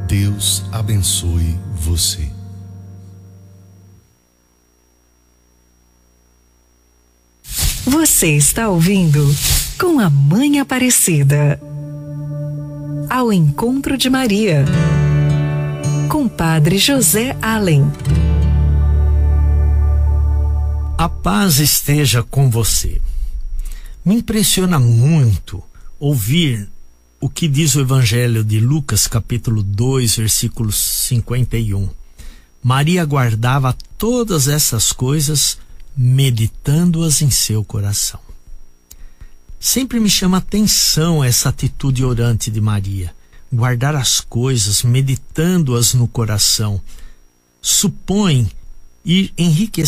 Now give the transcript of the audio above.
Deus abençoe você. Você está ouvindo Com a Mãe Aparecida. Ao Encontro de Maria. Com Padre José Allen. A paz esteja com você. Me impressiona muito ouvir o que diz o Evangelho de Lucas, capítulo 2, versículo 51. Maria guardava todas essas coisas, meditando-as em seu coração. Sempre me chama a atenção essa atitude orante de Maria. Guardar as coisas, meditando-as no coração, supõe ir enriquecer